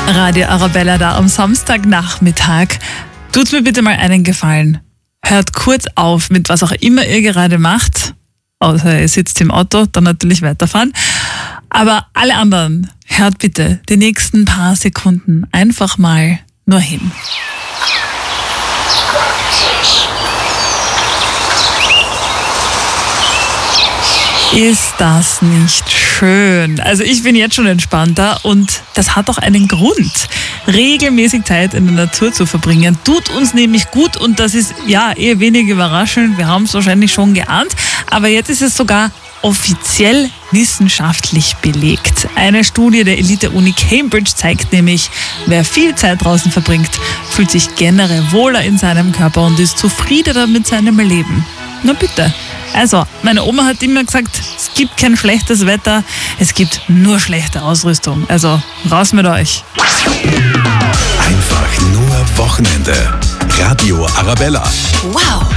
Radio Arabella da am Samstagnachmittag. Tut's mir bitte mal einen Gefallen. Hört kurz auf mit was auch immer ihr gerade macht. Außer ihr sitzt im Auto, dann natürlich weiterfahren. Aber alle anderen, hört bitte die nächsten paar Sekunden einfach mal nur hin. Ist das nicht schön? Also ich bin jetzt schon entspannter und das hat auch einen Grund. Regelmäßig Zeit in der Natur zu verbringen, tut uns nämlich gut und das ist ja eher wenig überraschend. Wir haben es wahrscheinlich schon geahnt, aber jetzt ist es sogar offiziell wissenschaftlich belegt. Eine Studie der Elite-Uni Cambridge zeigt nämlich, wer viel Zeit draußen verbringt, fühlt sich generell wohler in seinem Körper und ist zufriedener mit seinem Leben. Na bitte. Also, meine Oma hat immer gesagt, es gibt kein schlechtes Wetter, es gibt nur schlechte Ausrüstung. Also, raus mit euch. Einfach nur Wochenende. Radio Arabella. Wow.